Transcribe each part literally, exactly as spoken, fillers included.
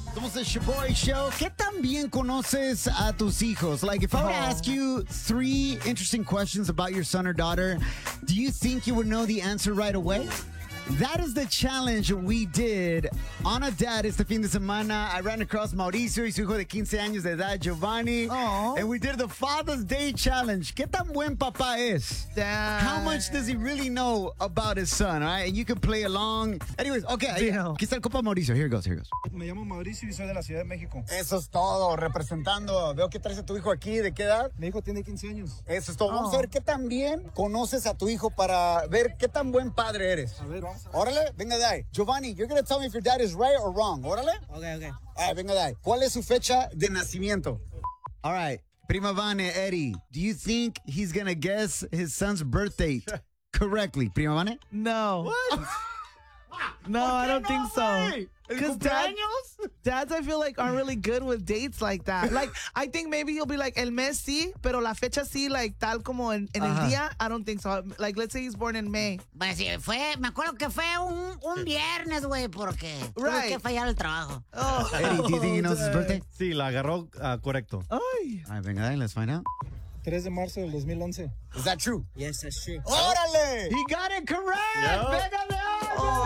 Somos the Shaboy Show. ¿Qué tan bien conoces a tus hijos? Like, if I were to ask you three interesting questions about your son or daughter, do you think you would know the answer right away? That is the challenge we did on a dad este fin de semana. I ran across Mauricio y su hijo de quince años de edad, Giovanni. Aww. And we did the Father's Day Challenge. ¿Qué tan buen papá es? Damn. How much does he really know about his son? All right? And you can play along. Anyways, okay. Deal. Aquí está el copa Mauricio. Here it goes, here it goes. Me llamo Mauricio y soy de la Ciudad de México. Eso es todo, representando. Veo que traes a tu hijo aquí. ¿De qué edad? Mi hijo tiene quince años. Eso es todo. Vamos Oh. a ver qué tan bien conoces a tu hijo para ver qué tan buen padre eres. A ver, vamos a ver. Órale, venga de ahí. Giovanni, you're going to tell me if your dad is right or wrong. Órale. Okay, okay. All right, venga de ahí. ¿Cuál es su fecha de nacimiento? All right. Prima Vane, Eddie, do you think he's going to guess his son's birth date correctly? Prima Vane? No. What? No, I don't think so. Because dad, dads, I feel like aren't really good with dates like that. Like, I think maybe he'll be like, el mes sí, pero la fecha sí, like, tal como en, en Ajá. el día. I don't think so. Like, let's say he's born in May. Pues sí, fue, me acuerdo que fue un, un viernes, güey, porque tuve Right. que fallar el trabajo. Oh. Eddie, do you think he knows his birthday? Sí, la agarró ah, correcto. Ay. All right, venga de ahí. Let's find out. tres de marzo del dos mil once. Is that true? Yes, that's true. Órale! He got it correct! Yep. Venga de ahí.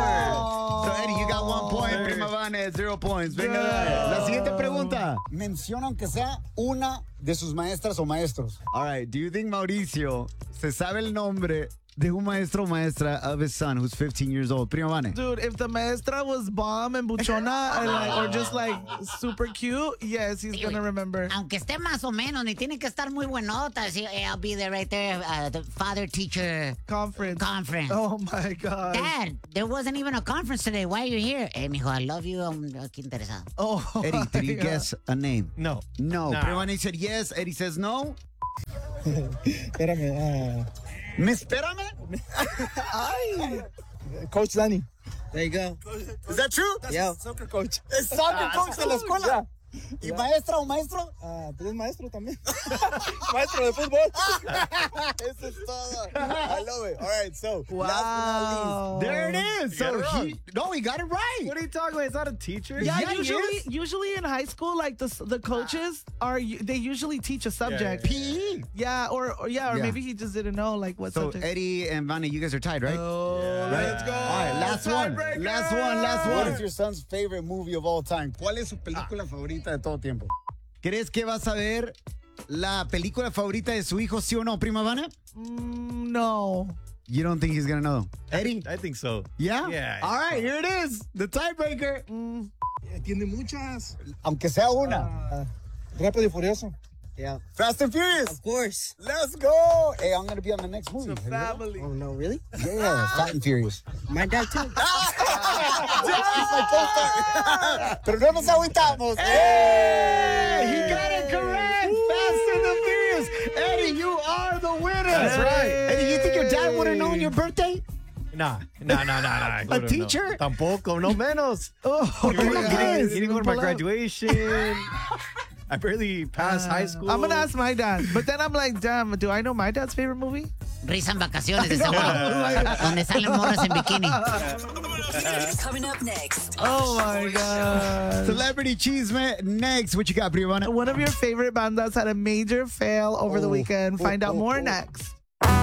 Oh. So, Eddie, you got one point. Hey. Prima Vane, zero points. Venga de ahí. La siguiente pregunta. Menciona aunque sea una de sus maestras o maestros. All right. Do you think Mauricio se sabe el nombre de un maestro o maestra of his son who's fifteen years old? Prima Vane. Dude, if the maestra was bomb and buchona and like, or just like super cute, yes, he's Sí, gonna güey. remember. Aunque esté más o menos, ni tiene que estar muy buenota. Sí, eh, I'll be there right there, uh, the father-teacher Conference. conference. Oh my God. Dad, there wasn't even a conference today. Why are you here? Eh, mijo, I love you. I'm aquí interesado. Oh. Eddie, did you my guess a name? No. No. Nah. Prima Vane said yes. Eddie says no. Espérame. ¿Me espérame? Ay. ah, Coach Danny. There you go. Is that true? Yo. Soccer coach. Es soccer coach de la escuela. ¿Y maestra o maestro? Ah, pues es maestro también. Maestro de fútbol. Eso es todo. I love it. All right, so Wow. last but not least, there it is. You got So it wrong. he, no, he got it right. What are you talking about? He's not a teacher. Yeah, Yeah, he usually, is. usually in high school, like the the coaches are they usually teach a subject. P E. Yeah, or, or yeah, or Yeah. maybe he just didn't know like what So subject. Eddie and Vane, you guys are tied, right? Oh, Right? let's go. All right, last one. Tiebreaker. Last one, last one. What is your son's favorite movie of all time? ¿Cuál es su película favorita de todo tiempo? ¿Crees que vas a ver la película favorita de su hijo, sí o no, Prima Vane? Mm, no. You don't think he's gonna know? Eddie? I think so. Yeah? Yeah. All right, here it is. The tiebreaker. Mm. Eh, Tiene muchas. Aunque sea una. Ah, Rápido y Furioso. Yeah. Fast and Furious. Of course. Let's go. Hey, I'm gonna be on the next movie. The Have you heard? family. Oh, no, really? Yeah, Fast and Furious. My dad, too. Pero no nos agüitamos. Hey, he got it correct. Fast and the Furious. Eddie, you are the winner. That's right. Eddie, you think your dad would have known your birthday? Nah, nah, nah, nah, nah. A teacher? No. Tampoco, no menos. Oh, He didn't, my he God. didn't- he didn't go to my Pull up. graduation. I barely passed high school. I'm gonna ask my dad, but then I'm like, damn, do I know my dad's favorite movie? Risa en vacaciones, de seguro. Donde salen morras en bikini. Coming up next. Oh my God. Celebrity Cheeseman next. What you got, Brianna? One of your favorite bandas had a major fail over the Oh. weekend. Oh, Find out oh, more oh. next.